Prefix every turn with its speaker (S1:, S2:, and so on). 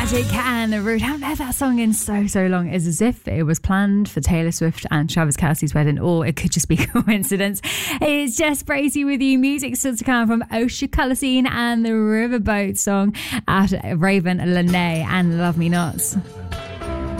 S1: Magic and the Root. I haven't heard that song in so long. It's as if it was planned for Taylor Swift and Travis Kelce's wedding, or it could just be coincidence. It's Jess Bracey with you. Music still to come from Osher Colosine and the Riverboat song after Raven Lene and Love Me Not.